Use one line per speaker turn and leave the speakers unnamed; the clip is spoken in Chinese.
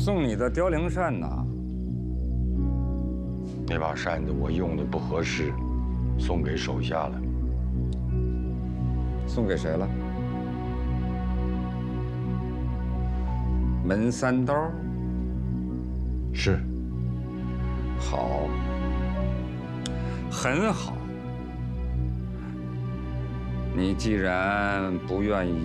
送你的凋零扇呐。
那把扇子我用的不合适，送给手下了。
送给谁了？门三刀。
是。
好，很好。你既然不愿意